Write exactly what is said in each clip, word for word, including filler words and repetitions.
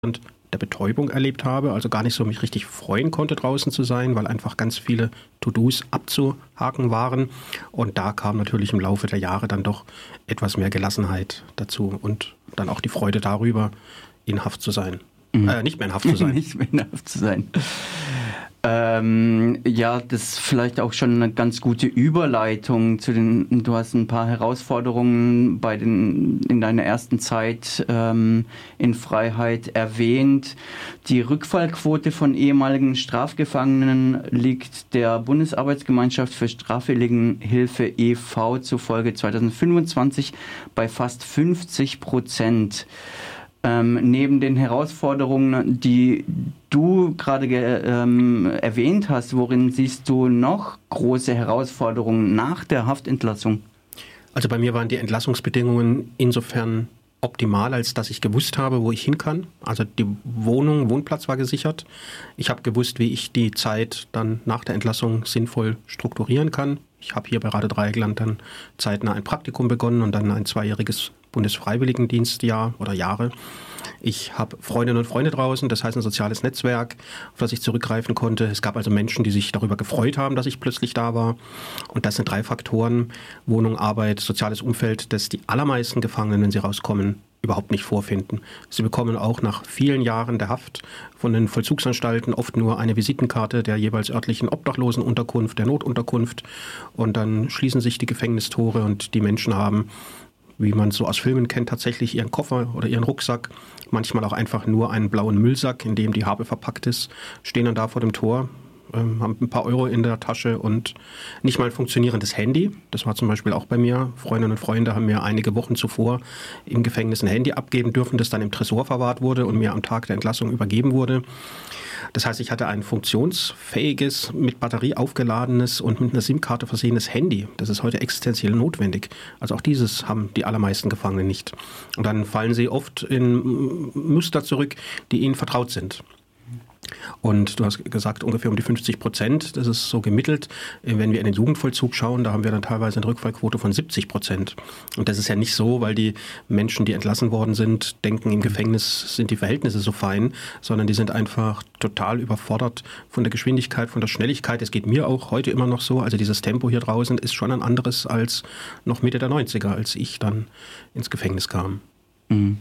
der Betäubung erlebt habe, also gar nicht so mich richtig freuen konnte, draußen zu sein, weil einfach ganz viele To-Dos abzuhaken waren. Und da kam natürlich im Laufe der Jahre dann doch etwas mehr Gelassenheit dazu und dann auch die Freude darüber, in Haft zu sein. Mhm. Äh, nicht mehr in Haft zu sein. Nicht mehr in Haft zu sein. Ähm, ja, das ist vielleicht auch schon eine ganz gute Überleitung zu den, du hast ein paar Herausforderungen bei den, in deiner ersten Zeit ähm, in Freiheit erwähnt. Die Rückfallquote von ehemaligen Strafgefangenen liegt der Bundesarbeitsgemeinschaft für Straffälligenhilfe e V zufolge zwanzig fünfundzwanzig bei fast fünfzig Prozent. Ähm, neben den Herausforderungen, die du gerade ähm, erwähnt hast, worin siehst du noch große Herausforderungen nach der Haftentlassung? Also bei mir waren die Entlassungsbedingungen insofern optimal, als dass ich gewusst habe, wo ich hin kann. Also die Wohnung, Wohnplatz war gesichert. Ich habe gewusst, wie ich die Zeit dann nach der Entlassung sinnvoll strukturieren kann. Ich habe hier bei Rade Dreieckland dann zeitnah ein Praktikum begonnen und dann ein zweijähriges Bundesfreiwilligendienstjahr oder Jahre. Ich habe Freundinnen und Freunde draußen, das heißt ein soziales Netzwerk, auf das ich zurückgreifen konnte. Es gab also Menschen, die sich darüber gefreut haben, dass ich plötzlich da war. Und das sind drei Faktoren: Wohnung, Arbeit, soziales Umfeld, das die allermeisten Gefangenen, wenn sie rauskommen, überhaupt nicht vorfinden. Sie bekommen auch nach vielen Jahren der Haft von den Vollzugsanstalten oft nur eine Visitenkarte der jeweils örtlichen Obdachlosenunterkunft, der Notunterkunft. Und dann schließen sich die Gefängnistore und die Menschen haben, wie man es so aus Filmen kennt, tatsächlich ihren Koffer oder ihren Rucksack, manchmal auch einfach nur einen blauen Müllsack, in dem die Habe verpackt ist, stehen dann da vor dem Tor, ähm, haben ein paar Euro in der Tasche und nicht mal ein funktionierendes Handy. Das war zum Beispiel auch bei mir. Freundinnen und Freunde haben mir einige Wochen zuvor im Gefängnis ein Handy abgeben dürfen, das dann im Tresor verwahrt wurde und mir am Tag der Entlassung übergeben wurde. Das heißt, ich hatte ein funktionsfähiges, mit Batterie aufgeladenes und mit einer SIM-Karte versehenes Handy. Das ist heute existenziell notwendig. Also auch dieses haben die allermeisten Gefangenen nicht. Und dann fallen sie oft in Muster zurück, die ihnen vertraut sind. Und du hast gesagt, ungefähr um die fünfzig Prozent, das ist so gemittelt. Wenn wir in den Jugendvollzug schauen, da haben wir dann teilweise eine Rückfallquote von siebzig Prozent. Und das ist ja nicht so, weil die Menschen, die entlassen worden sind, denken, im Gefängnis sind die Verhältnisse so fein, sondern die sind einfach total überfordert von der Geschwindigkeit, von der Schnelligkeit. Es geht mir auch heute immer noch so. Also dieses Tempo hier draußen ist schon ein anderes als noch Mitte der neunziger, als ich dann ins Gefängnis kam. Mhm.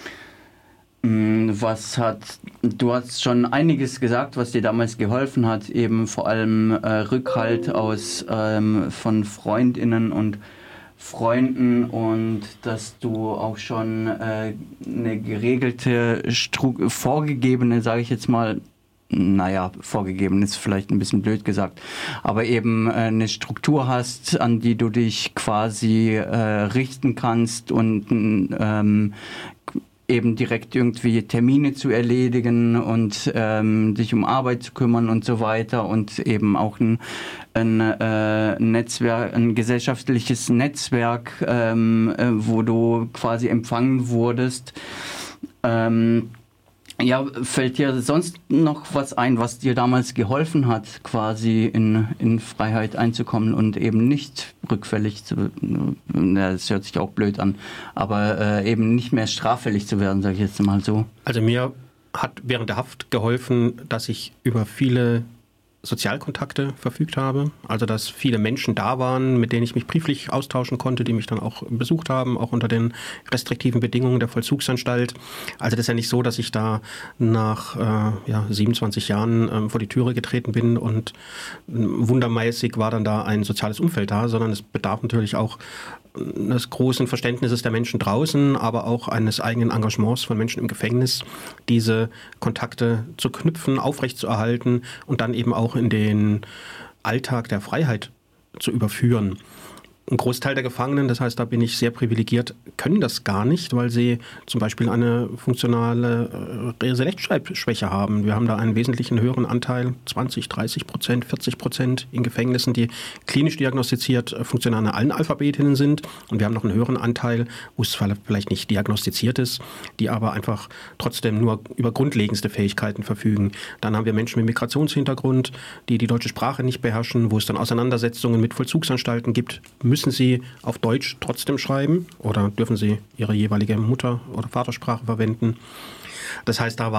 Was hat, du hast schon einiges gesagt, was dir damals geholfen hat, eben vor allem äh, Rückhalt aus ähm, von Freundinnen und Freunden und dass du auch schon äh, eine geregelte, Stru- vorgegebene, sage ich jetzt mal, naja, vorgegeben ist vielleicht ein bisschen blöd gesagt, aber eben äh, eine Struktur hast, an die du dich quasi äh, richten kannst und ähm, eben direkt irgendwie Termine zu erledigen und ähm, dich um Arbeit zu kümmern und so weiter und eben auch ein, ein äh, Netzwerk, ein gesellschaftliches Netzwerk, ähm, äh, wo du quasi empfangen wurdest. Ähm, ja, fällt dir sonst noch was ein, was dir damals geholfen hat, quasi in, in Freiheit einzukommen und eben nicht rückfällig zu, das hört sich auch blöd an, aber äh, eben nicht mehr straffällig zu werden, sage ich jetzt mal so. Also mir hat während der Haft geholfen, dass ich über viele Sozialkontakte verfügt habe, also dass viele Menschen da waren, mit denen ich mich brieflich austauschen konnte, die mich dann auch besucht haben, auch unter den restriktiven Bedingungen der Vollzugsanstalt. Also das ist ja nicht so, dass ich da nach äh, ja, siebenundzwanzig Jahren äh, vor die Türe getreten bin und äh, wundermäßig war dann da ein soziales Umfeld da, sondern es bedarf natürlich auch eines großen Verständnisses der Menschen draußen, aber auch eines eigenen Engagements von Menschen im Gefängnis, diese Kontakte zu knüpfen, aufrechtzuerhalten und dann eben auch in den Alltag der Freiheit zu überführen. Ein Großteil der Gefangenen, das heißt, da bin ich sehr privilegiert, können das gar nicht, weil sie zum Beispiel eine funktionale Rechtschreibschwäche haben. Wir haben da einen wesentlichen höheren Anteil, zwanzig, dreißig Prozent, vierzig Prozent in Gefängnissen, die klinisch diagnostiziert funktionale Analphabetinnen sind. Und wir haben noch einen höheren Anteil, wo es vielleicht nicht diagnostiziert ist, die aber einfach trotzdem nur über grundlegendste Fähigkeiten verfügen. Dann haben wir Menschen mit Migrationshintergrund, die die deutsche Sprache nicht beherrschen, wo es dann Auseinandersetzungen mit Vollzugsanstalten gibt. Müssen Sie auf Deutsch trotzdem schreiben oder dürfen Sie Ihre jeweilige Mutter- oder Vatersprache verwenden? Das heißt, da war